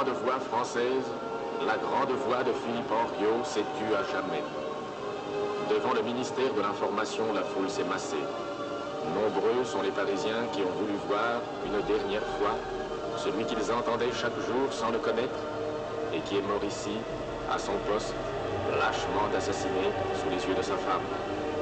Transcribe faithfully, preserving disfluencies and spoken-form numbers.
grande voix française, la grande voix de Philippe Henriot s'est tue à jamais. Devant le ministère de l'Information, la foule s'est massée. Nombreux sont les Parisiens qui ont voulu voir, une dernière fois, celui qu'ils entendaient chaque jour sans le connaître, et qui est mort ici, à son poste, lâchement assassiné sous les yeux de sa femme.